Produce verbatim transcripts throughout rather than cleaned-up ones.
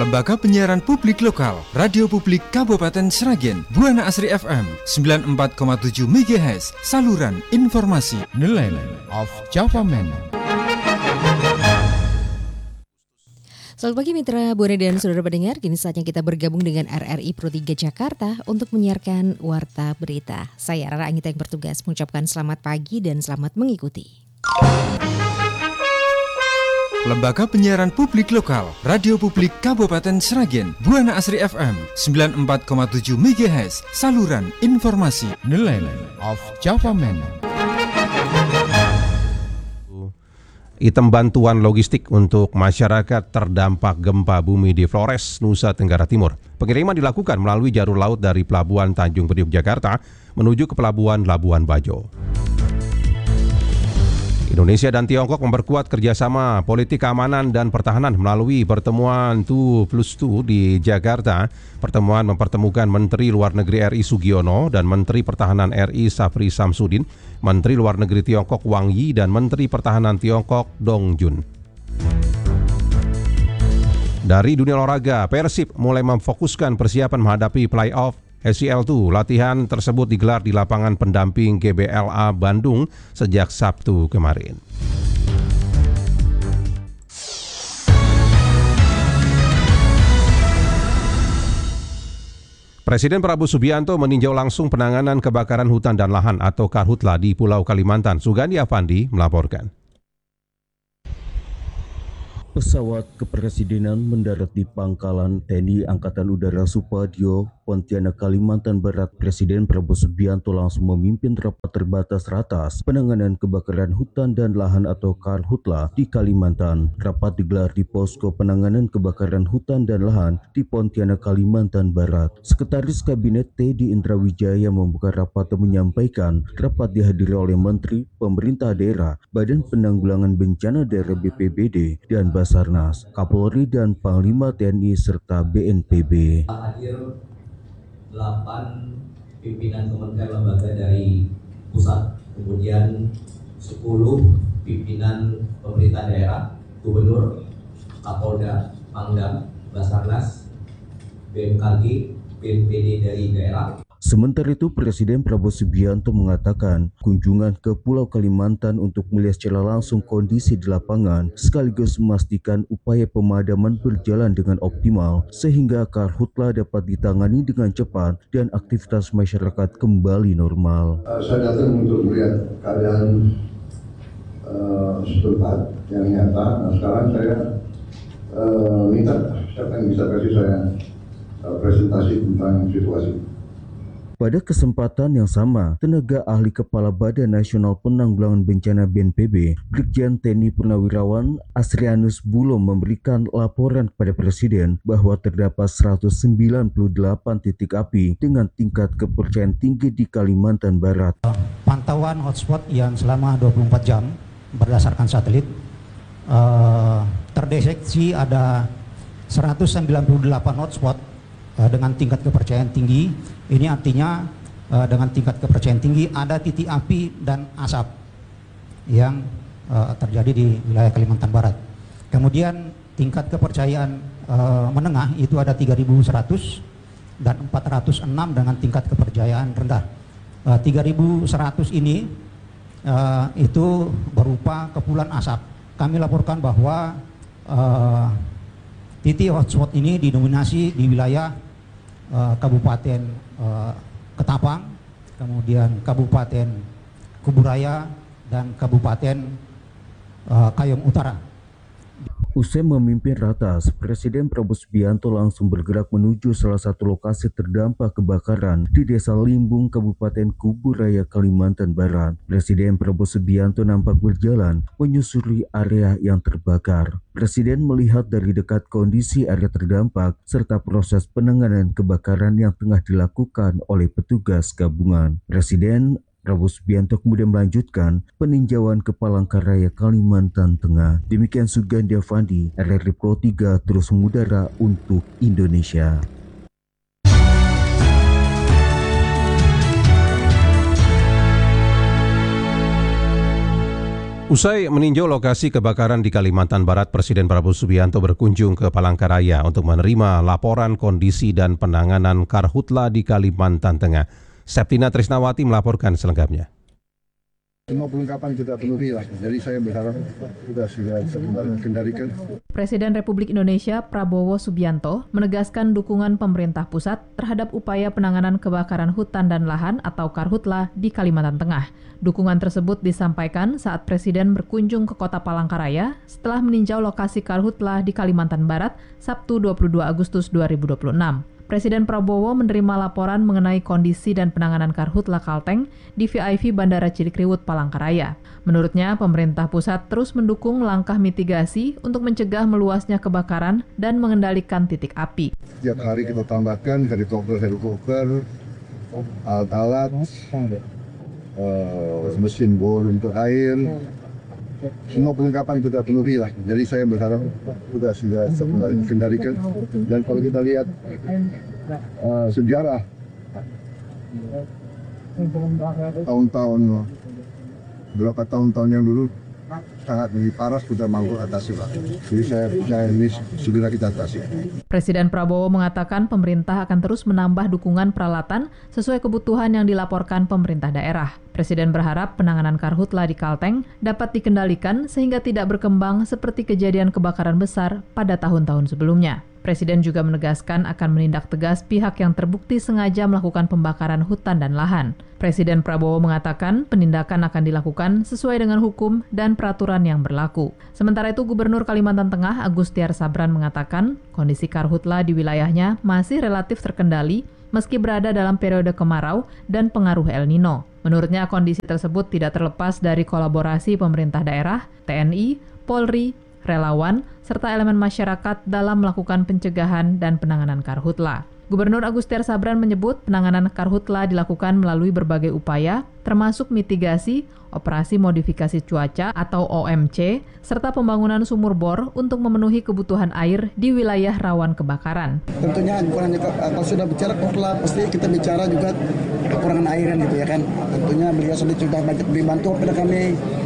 Lembaga Penyiaran Publik Lokal, Radio Publik Kabupaten Sragen, Buana Asri F M sembilan puluh empat koma tujuh megahertz, saluran informasi nelayan of Java Man. Selamat pagi mitra Buana dan saudara pendengar, kini saatnya kita bergabung dengan R R I Pro tiga Jakarta untuk menyiarkan Warta Berita. Saya Rara Anggita yang bertugas mengucapkan selamat pagi dan selamat mengikuti. Lembaga Penyiaran Publik Lokal, Radio Publik Kabupaten Sragen, Buana Asri F M sembilan puluh empat koma tujuh megahertz, saluran informasi nelayan of Java Man. Item bantuan logistik untuk masyarakat terdampak gempa bumi di Flores, Nusa Tenggara Timur. Pengiriman dilakukan melalui jalur laut dari Pelabuhan Tanjung Priok, Jakarta menuju ke Pelabuhan Labuan Bajo. Indonesia dan Tiongkok memperkuat kerjasama politik keamanan dan pertahanan melalui pertemuan dua plus dua di Jakarta. Pertemuan mempertemukan Menteri Luar Negeri R I Sugiono dan Menteri Pertahanan R I Safri Samsudin, Menteri Luar Negeri Tiongkok Wang Yi, dan Menteri Pertahanan Tiongkok Dong Jun. Dari dunia olahraga, Persib mulai memfokuskan persiapan menghadapi play-off S C L dua. Latihan tersebut digelar di lapangan pendamping G B L A Bandung sejak Sabtu kemarin. Presiden Prabowo Subianto meninjau langsung penanganan kebakaran hutan dan lahan atau Karhutla di Pulau Kalimantan. Sugandi Afandi melaporkan. Pesawat kepresidenan mendarat di pangkalan T N I Angkatan Udara Supadio, Pontianak, Kalimantan Barat. Presiden Prabowo Subianto langsung memimpin rapat terbatas ratas penanganan kebakaran hutan dan lahan atau Karhutla di Kalimantan. Rapat digelar di posko penanganan kebakaran hutan dan lahan di Pontianak, Kalimantan Barat. Sekretaris Kabinet Teddy Indrawijaya membuka rapat dan menyampaikan rapat dihadiri oleh Menteri, Pemerintah Daerah, Badan Penanggulangan Bencana Daerah B P B D, dan Basarnas, Kapolri dan Panglima T N I serta B N P B. Hadir delapan pimpinan kementerian lembaga dari pusat, kemudian sepuluh pimpinan pemerintah daerah, gubernur, Kapolda, Pangdam, Basarnas, B M K G, B N P D dari daerah. Sementara itu, Presiden Prabowo Subianto mengatakan kunjungan ke Pulau Kalimantan untuk melihat secara langsung kondisi di lapangan sekaligus memastikan upaya pemadaman berjalan dengan optimal sehingga Karhutla dapat ditangani dengan cepat dan aktivitas masyarakat kembali normal. Saya datang untuk melihat keadaan uh, setempat yang nyata. Nah, sekarang saya uh, minta siapa yang bisa kasih saya uh, presentasi tentang situasi. Pada kesempatan yang sama, tenaga ahli Kepala Badan Nasional Penanggulangan Bencana B N P B, Brigjen T N I Purnawirawan Asrianus Bulo memberikan laporan kepada Presiden bahwa terdapat seratus sembilan puluh delapan titik api dengan tingkat kepercayaan tinggi di Kalimantan Barat. Pantauan hotspot yang selama dua puluh empat jam berdasarkan satelit uh, terdeteksi ada seratus sembilan puluh delapan hotspot uh, dengan tingkat kepercayaan tinggi. Ini artinya uh, dengan tingkat kepercayaan tinggi ada titik api dan asap yang uh, terjadi di wilayah Kalimantan Barat. Kemudian tingkat kepercayaan uh, menengah itu ada tiga ribu seratus dan empat ratus enam dengan tingkat kepercayaan rendah. Uh, tiga ribu seratus ini uh, itu berupa kepulan asap. Kami laporkan bahwa uh, titik hotspot ini didominasi di wilayah Uh, Kabupaten uh, Ketapang, kemudian Kabupaten Kuburaya, dan Kabupaten uh, Kayong Utara. Usai memimpin ratas, Presiden Prabowo Subianto langsung bergerak menuju salah satu lokasi terdampak kebakaran di Desa Limbung, Kabupaten Kuburaya, Kalimantan Barat. Presiden Prabowo Subianto nampak berjalan menyusuri area yang terbakar. Presiden melihat dari dekat kondisi area terdampak serta proses penanganan kebakaran yang tengah dilakukan oleh petugas gabungan. Presiden Prabowo Subianto kemudian melanjutkan peninjauan ke Palangkaraya, Kalimantan Tengah. Demikian Sugandi Afandi, R R I Pro tiga terus mengudara untuk Indonesia. Usai meninjau lokasi kebakaran di Kalimantan Barat, Presiden Prabowo Subianto berkunjung ke Palangkaraya untuk menerima laporan kondisi dan penanganan karhutla di Kalimantan Tengah. Septina Trisnawati melaporkan selengkapnya. Semua perlengkapan kita penuhi lah, jadi saya berharap sudah sudah kendalikan. Presiden Republik Indonesia Prabowo Subianto menegaskan dukungan pemerintah pusat terhadap upaya penanganan kebakaran hutan dan lahan atau karhutla di Kalimantan Tengah. Dukungan tersebut disampaikan saat Presiden berkunjung ke Kota Palangkaraya setelah meninjau lokasi karhutla di Kalimantan Barat Sabtu dua puluh dua Agustus dua ribu dua puluh enam. Presiden Prabowo menerima laporan mengenai kondisi dan penanganan karhutla Kalteng di V I V Bandara Cilikriwut Palangkaraya. Menurutnya, pemerintah pusat terus mendukung langkah mitigasi untuk mencegah meluasnya kebakaran dan mengendalikan titik api. Setiap hari kita tambahkan helikopter-helikopter, alat-alat, uh, mesin bor untuk air. Semua perlengkapan kita penuhi lah, jadi saya berharap sudah sudah kendalikan. Dan kalau kita lihat uh, sejarah tahun-tahun berapa tahun-tahun yang dulu sangat lebih parah, sudah mampu atasi lah. Jadi saya percaya ini segera kita atasi. Presiden Prabowo mengatakan pemerintah akan terus menambah dukungan peralatan sesuai kebutuhan yang dilaporkan pemerintah daerah. Presiden berharap penanganan karhutla di Kalteng dapat dikendalikan sehingga tidak berkembang seperti kejadian kebakaran besar pada tahun-tahun sebelumnya. Presiden juga menegaskan akan menindak tegas pihak yang terbukti sengaja melakukan pembakaran hutan dan lahan. Presiden Prabowo mengatakan penindakan akan dilakukan sesuai dengan hukum dan peraturan yang berlaku. Sementara itu, Gubernur Kalimantan Tengah Agustiar Sabran mengatakan kondisi karhutla di wilayahnya masih relatif terkendali meski berada dalam periode kemarau dan pengaruh El Nino. Menurutnya, kondisi tersebut tidak terlepas dari kolaborasi pemerintah daerah, T N I, Polri, relawan, serta elemen masyarakat dalam melakukan pencegahan dan penanganan karhutla. Gubernur Agustiar Sabran menyebut penanganan karhutla dilakukan melalui berbagai upaya, termasuk mitigasi, operasi modifikasi cuaca atau O M C, serta pembangunan sumur bor untuk memenuhi kebutuhan air di wilayah rawan kebakaran. Tentunya bukan hanya kalau sudah bicara karhutla, pasti kita bicara juga kekurangan air kan gitu ya kan. Tentunya beliau sudah sudah banyak dibantu kepada kami.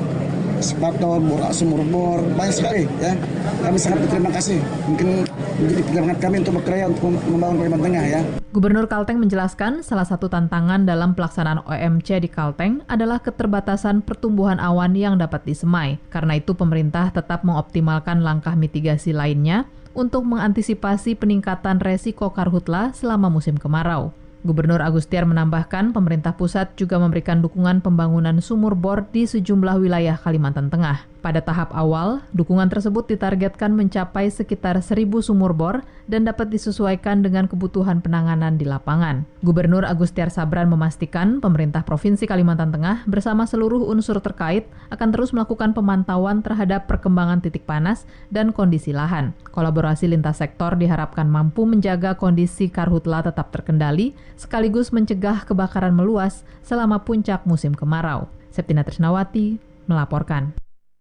Sepator, borak, sumur bor, banyak sekali ya. Kami sangat berterima kasih. Mungkin menjadi perjuangan kami untuk berkarya untuk membangun Kalimantan Tengah ya. Gubernur Kalteng menjelaskan salah satu tantangan dalam pelaksanaan O M C di Kalteng adalah keterbatasan pertumbuhan awan yang dapat disemai. Karena itu pemerintah tetap mengoptimalkan langkah mitigasi lainnya untuk mengantisipasi peningkatan resiko karhutla selama musim kemarau. Gubernur Agustiar menambahkan pemerintah pusat juga memberikan dukungan pembangunan sumur bor di sejumlah wilayah Kalimantan Tengah. Pada tahap awal, dukungan tersebut ditargetkan mencapai sekitar seribu sumur bor dan dapat disesuaikan dengan kebutuhan penanganan di lapangan. Gubernur Agustiar Sabran memastikan pemerintah Provinsi Kalimantan Tengah bersama seluruh unsur terkait akan terus melakukan pemantauan terhadap perkembangan titik panas dan kondisi lahan. Kolaborasi lintas sektor diharapkan mampu menjaga kondisi karhutla tetap terkendali, sekaligus mencegah kebakaran meluas selama puncak musim kemarau. Septina Trisnawati melaporkan.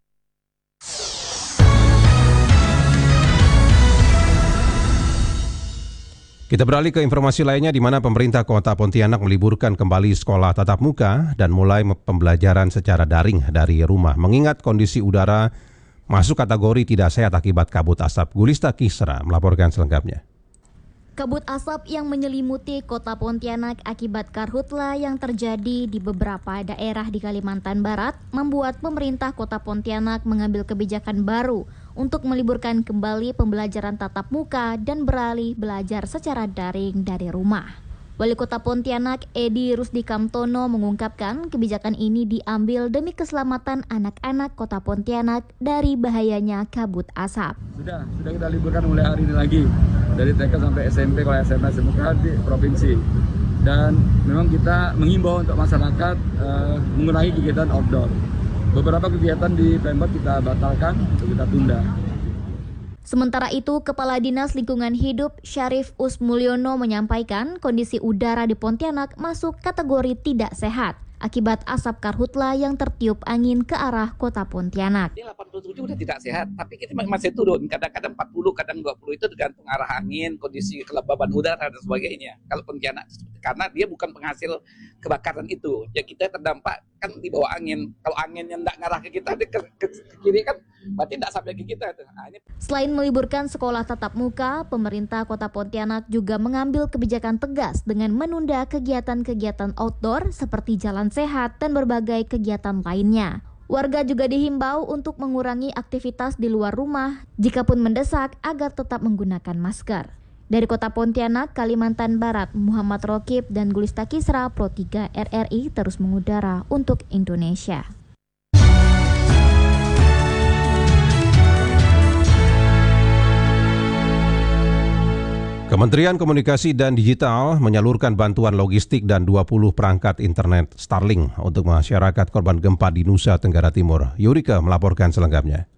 Kita beralih ke informasi lainnya di mana pemerintah Kota Pontianak meliburkan kembali sekolah tatap muka dan mulai pembelajaran secara daring dari rumah mengingat kondisi udara masuk kategori tidak sehat akibat kabut asap. Gulista Kisra melaporkan selengkapnya. Kabut asap yang menyelimuti Kota Pontianak akibat karhutla yang terjadi di beberapa daerah di Kalimantan Barat membuat pemerintah Kota Pontianak mengambil kebijakan baru untuk meliburkan kembali pembelajaran tatap muka dan beralih belajar secara daring dari rumah. Wali Kota Pontianak Edi Rusdi Kamtono mengungkapkan kebijakan ini diambil demi keselamatan anak-anak Kota Pontianak dari bahayanya kabut asap. Sudah, sudah kita liburkan mulai hari ini lagi dari T K sampai S M P kalau S M P S M K di provinsi. Dan memang kita mengimbau untuk masyarakat uh, mengurangi kegiatan outdoor. Beberapa kegiatan di Pemkot kita batalkan untuk kita tunda. Sementara itu, Kepala Dinas Lingkungan Hidup Syarif Usmulyono menyampaikan kondisi udara di Pontianak masuk kategori tidak sehat. akibat asap karhutla yang tertiup angin ke arah kota Pontianak. Ini delapan puluh tujuh udah tidak sehat, tapi kita masih turun. Kadang-kadang empat puluh, kadang dua puluh, itu tergantung arah angin, kondisi kelembaban udara dan sebagainya. Kalau Pontianak, karena dia bukan penghasil kebakaran itu, ya kita terdampak kan di bawah angin. Kalau angin yang tidak ngarah ke kita, ke, ke, ke kiri kan, berarti tidak sampai ke kita. Nah, ini... Selain meliburkan sekolah tatap muka, pemerintah kota Pontianak juga mengambil kebijakan tegas dengan menunda kegiatan-kegiatan outdoor seperti jalan sehat dan berbagai kegiatan lainnya. Warga juga dihimbau untuk mengurangi aktivitas di luar rumah jikapun mendesak agar tetap menggunakan masker. Dari kota Pontianak, Kalimantan Barat, Muhammad Rokib dan Gulista Kisra, Pro tiga R R I terus mengudara untuk Indonesia. Kementerian Komunikasi dan Digital menyalurkan bantuan logistik dan dua puluh perangkat internet Starlink untuk masyarakat korban gempa di Nusa Tenggara Timur. Yurika melaporkan selengkapnya.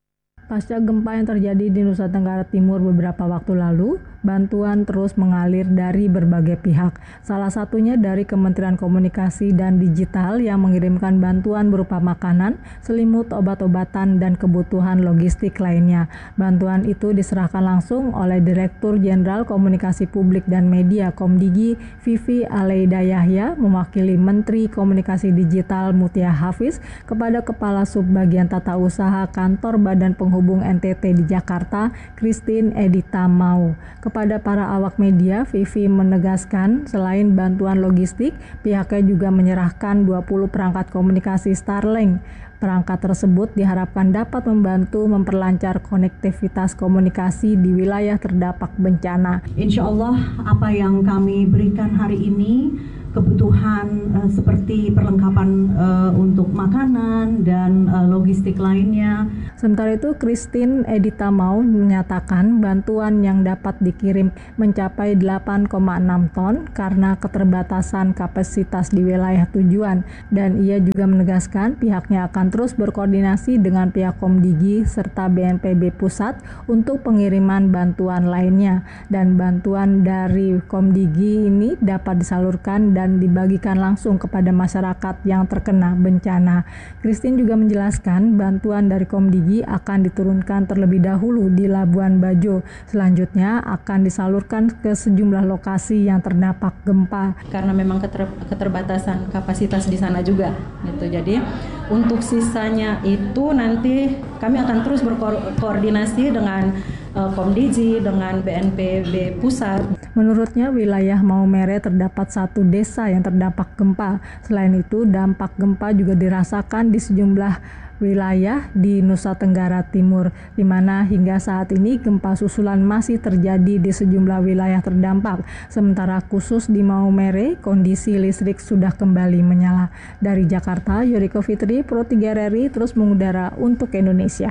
Pasca gempa yang terjadi di Nusa Tenggara Timur beberapa waktu lalu, bantuan terus mengalir dari berbagai pihak. Salah satunya dari Kementerian Komunikasi dan Digital yang mengirimkan bantuan berupa makanan, selimut, obat-obatan, dan kebutuhan logistik lainnya. Bantuan itu diserahkan langsung oleh Direktur Jenderal Komunikasi Publik dan Media Komdigi, Vivi Aleida Yahya, mewakili Menteri Komunikasi Digital Mutia Hafiz kepada Kepala Subbagian Tata Usaha Kantor Badan Penghubungan Hubung N T T di Jakarta, Christine Edita Mau. Kepada para awak media, Vivi menegaskan selain bantuan logistik, pihaknya juga menyerahkan dua puluh perangkat komunikasi Starlink. Perangkat tersebut diharapkan dapat membantu memperlancar konektivitas komunikasi di wilayah terdampak bencana. Insya Allah apa yang kami berikan hari ini, kebutuhan uh, seperti perlengkapan uh, untuk makanan dan uh, logistik lainnya. Sementara itu, Christine Edita Mau menyatakan bantuan yang dapat dikirim mencapai delapan koma enam ton karena keterbatasan kapasitas di wilayah tujuan, dan ia juga menegaskan pihaknya akan terus berkoordinasi dengan pihak Komdigi serta B N P B Pusat untuk pengiriman bantuan lainnya, dan bantuan dari Komdigi ini dapat disalurkan dan dibagikan langsung kepada masyarakat yang terkena bencana. Christine juga menjelaskan bantuan dari Komdigi akan diturunkan terlebih dahulu di Labuan Bajo. Selanjutnya akan disalurkan ke sejumlah lokasi yang terdampak gempa. Karena memang keter, keterbatasan kapasitas di sana juga, gitu. Jadi untuk sisanya itu nanti kami akan terus berkoordinasi dengan uh, Komdigi, dengan B N P B Pusat. Menurutnya, wilayah Maumere terdapat satu desa yang terdampak gempa. Selain itu, dampak gempa juga dirasakan di sejumlah wilayah di Nusa Tenggara Timur, di mana hingga saat ini gempa susulan masih terjadi di sejumlah wilayah terdampak. Sementara khusus di Maumere, kondisi listrik sudah kembali menyala. Dari Jakarta, Yuriko Fitri, Pro tiga R R I terus mengudara untuk Indonesia.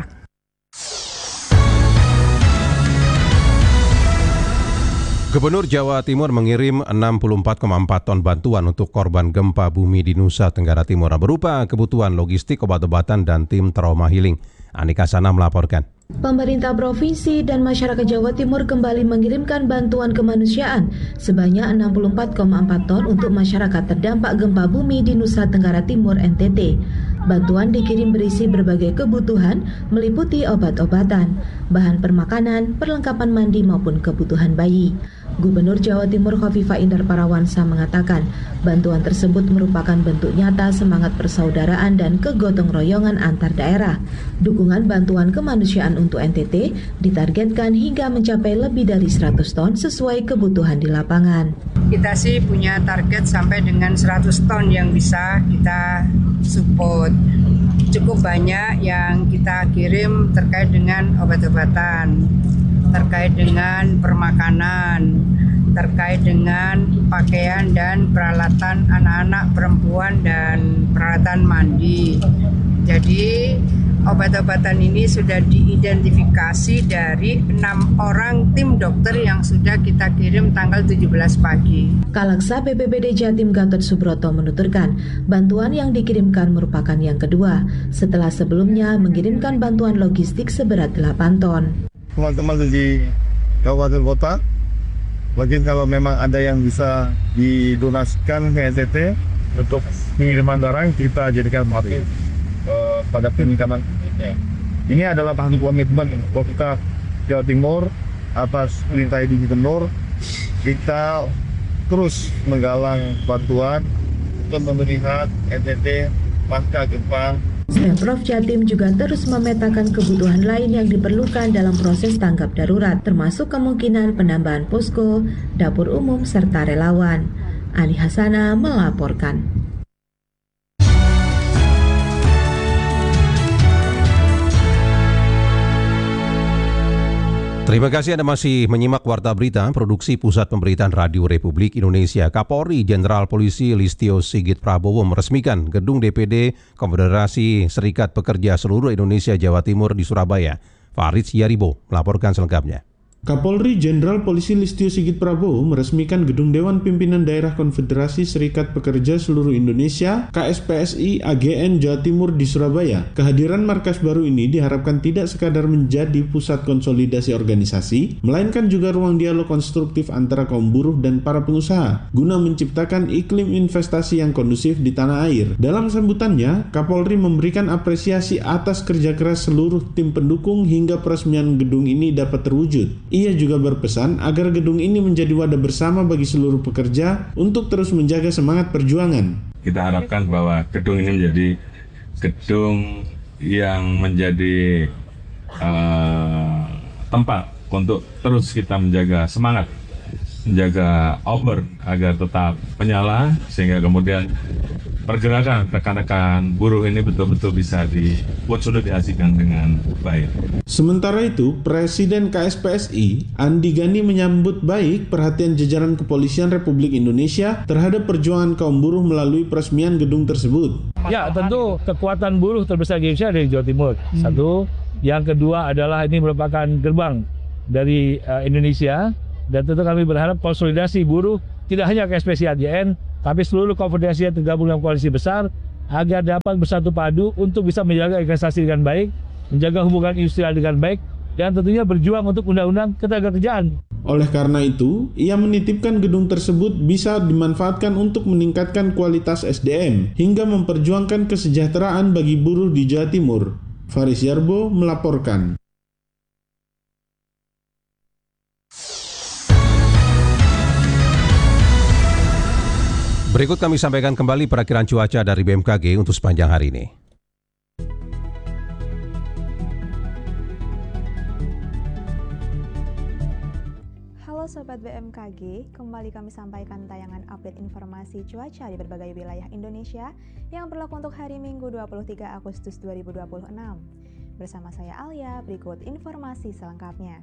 Gubernur Jawa Timur mengirim enam puluh empat koma empat ton bantuan untuk korban gempa bumi di Nusa Tenggara Timur berupa kebutuhan logistik, obat-obatan, dan tim trauma healing. Anika Sana melaporkan. Pemerintah Provinsi dan masyarakat Jawa Timur kembali mengirimkan bantuan kemanusiaan sebanyak enam puluh empat koma empat ton untuk masyarakat terdampak gempa bumi di Nusa Tenggara Timur N T T. Bantuan dikirim berisi berbagai kebutuhan meliputi obat-obatan, bahan permakanan, perlengkapan mandi maupun kebutuhan bayi. Gubernur Jawa Timur Khofifah Indar Parawansa mengatakan bantuan tersebut merupakan bentuk nyata semangat persaudaraan dan kegotong royongan antar daerah. Dukungan bantuan kemanusiaan untuk N T T ditargetkan hingga mencapai lebih dari seratus ton sesuai kebutuhan di lapangan. Kita sih punya target sampai dengan seratus ton yang bisa kita support. Cukup banyak yang kita kirim terkait dengan obat-obatan, terkait dengan permakanan, terkait dengan pakaian dan peralatan anak-anak, perempuan, dan peralatan mandi. Jadi obat-obatan ini sudah diidentifikasi dari enam orang tim dokter yang sudah kita kirim tanggal tujuh belas pagi. Kalaksa B P B D Jatim Gatot Subroto menuturkan, bantuan yang dikirimkan merupakan yang kedua setelah sebelumnya mengirimkan bantuan logistik seberat delapan ton. Teman-teman di Kabupaten Kota, mungkin kalau memang ada yang bisa didonasikan ke N T T, untuk pengiriman barang kita jadikan mati uh, pada peningkatan ini. Ini adalah bahan komitmen Pemprov Jawa Timur atas perintah Ibu Gubernur. Kita terus menggalang bantuan untuk melihat N T T pasca gempa. Pemprov Jatim juga terus memetakan kebutuhan lain yang diperlukan dalam proses tanggap darurat, termasuk kemungkinan penambahan posko, dapur umum, serta relawan. Ani Hasana melaporkan. Terima kasih Anda masih menyimak Warta Berita, produksi Pusat Pemberitaan Radio Republik Indonesia. Kapolri Jenderal Polisi Listio Sigit Prabowo meresmikan gedung D P D Konfederasi Serikat Pekerja Seluruh Indonesia Jawa Timur di Surabaya. Farid Yaribo melaporkan selengkapnya. Kapolri Jenderal Polisi Listio Sigit Prabowo meresmikan Gedung Dewan Pimpinan Daerah Konfederasi Serikat Pekerja Seluruh Indonesia K S P S I A G N Jawa Timur di Surabaya. Kehadiran markas baru ini diharapkan tidak sekadar menjadi pusat konsolidasi organisasi, melainkan juga ruang dialog konstruktif antara kaum buruh dan para pengusaha, guna menciptakan iklim investasi yang kondusif di tanah air. Dalam sambutannya, Kapolri memberikan apresiasi atas kerja keras seluruh tim pendukung hingga peresmian gedung ini dapat terwujud. Ia juga berpesan agar gedung ini menjadi wadah bersama bagi seluruh pekerja untuk terus menjaga semangat perjuangan. Kita harapkan bahwa gedung ini menjadi gedung yang menjadi uh, tempat untuk terus kita menjaga semangat, menjaga obor agar tetap menyala, sehingga kemudian pergerakan rekan-rekan buruh ini betul-betul bisa dikonsolidasikan dengan baik. Sementara itu, Presiden K S P S I, Andi Gani menyambut baik perhatian jajaran Kepolisian Republik Indonesia terhadap perjuangan kaum buruh melalui peresmian gedung tersebut. Ya, tentu kekuatan buruh terbesar di Indonesia dari Jawa Timur. Satu, yang kedua adalah ini merupakan gerbang dari uh, Indonesia, dan tentu kami berharap konsolidasi buruh tidak hanya K S P S I A G N, tapi seluruh konfederasi yang tergabung dalam koalisi besar agar dapat bersatu padu untuk bisa menjaga investasi dengan baik, menjaga hubungan industrial dengan baik, dan tentunya berjuang untuk undang-undang ketenagakerjaan. Oleh karena itu, ia menitipkan gedung tersebut bisa dimanfaatkan untuk meningkatkan kualitas S D M hingga memperjuangkan kesejahteraan bagi buruh di Jawa Timur. Faris Yarbo melaporkan. Berikut kami sampaikan kembali perakiraan cuaca dari B M K G untuk sepanjang hari ini. Halo Sobat B M K G, kembali kami sampaikan tayangan update informasi cuaca di berbagai wilayah Indonesia yang berlaku untuk hari Minggu dua puluh tiga Agustus dua ribu dua puluh enam. Bersama saya Alia, berikut informasi selengkapnya.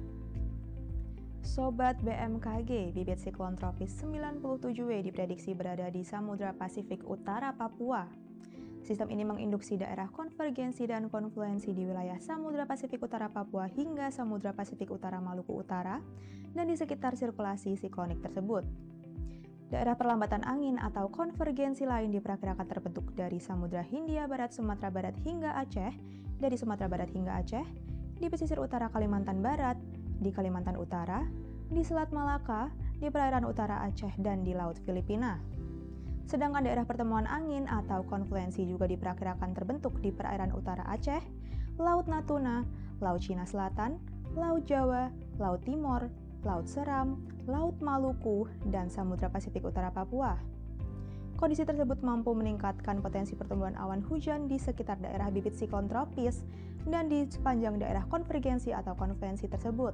Sobat B M K G, bibit siklon tropis sembilan puluh tujuh W diprediksi berada di Samudra Pasifik Utara Papua. Sistem ini menginduksi daerah konvergensi dan konfluensi di wilayah Samudra Pasifik Utara Papua hingga Samudra Pasifik Utara Maluku Utara dan di sekitar sirkulasi siklonik tersebut. Daerah perlambatan angin atau konvergensi lain diperkirakan terbentuk dari Samudra Hindia Barat Sumatera Barat hingga Aceh, dari Sumatera Barat hingga Aceh, di pesisir utara Kalimantan Barat, di Kalimantan Utara, di Selat Malaka, di perairan utara Aceh, dan di Laut Filipina. Sedangkan daerah pertemuan angin atau konfluensi juga diperkirakan terbentuk di perairan utara Aceh, Laut Natuna, Laut Cina Selatan, Laut Jawa, Laut Timor, Laut Seram, Laut Maluku, dan Samudra Pasifik Utara Papua. Kondisi tersebut mampu meningkatkan potensi pertumbuhan awan hujan di sekitar daerah bibit siklon tropis dan di sepanjang daerah konvergensi atau konfluensi tersebut.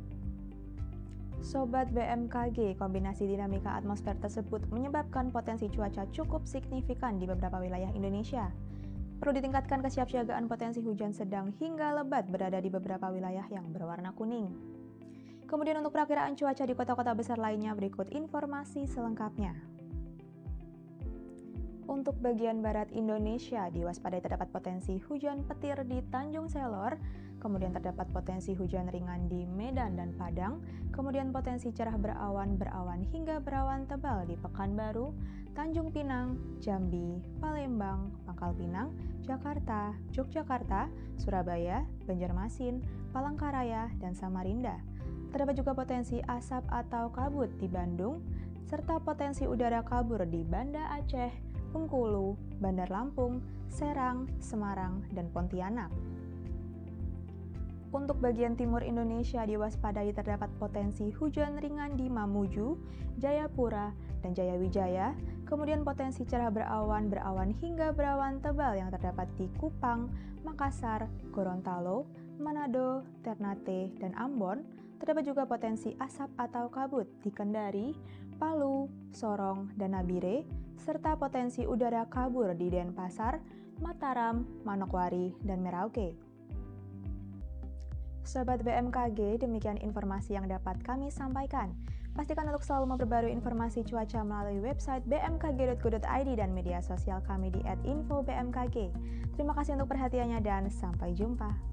Sobat B M K G, kombinasi dinamika atmosfer tersebut menyebabkan potensi cuaca cukup signifikan di beberapa wilayah Indonesia. Perlu ditingkatkan kesiapsiagaan potensi hujan sedang hingga lebat berada di beberapa wilayah yang berwarna kuning. Kemudian untuk perakiraan cuaca di kota-kota besar lainnya, berikut informasi selengkapnya. Untuk bagian barat Indonesia, diwaspadai terdapat potensi hujan petir di Tanjung Selor, kemudian terdapat potensi hujan ringan di Medan dan Padang, kemudian potensi cerah berawan, berawan hingga berawan tebal di Pekanbaru, Tanjung Pinang, Jambi, Palembang, Pangkal Pinang, Jakarta, Yogyakarta, Surabaya, Banjarmasin, Palangkaraya, dan Samarinda. Terdapat juga potensi asap atau kabut di Bandung, serta potensi udara kabur di Banda Aceh, Bengkulu, Bandar Lampung, Serang, Semarang, dan Pontianak. Untuk bagian timur Indonesia diwaspadai terdapat potensi hujan ringan di Mamuju, Jayapura, dan Jayawijaya, kemudian potensi cerah berawan, berawan hingga berawan tebal yang terdapat di Kupang, Makassar, Gorontalo, Manado, Ternate, dan Ambon. Terdapat juga potensi asap atau kabut di Kendari, Palu, Sorong, dan Nabire, serta potensi udara kabur di Denpasar, Mataram, Manokwari, dan Merauke. Sobat B M K G, demikian informasi yang dapat kami sampaikan. Pastikan untuk selalu memperbarui informasi cuaca melalui website b m k g dot go dot i d dan media sosial kami di et info b m k g. Terima kasih untuk perhatiannya dan sampai jumpa.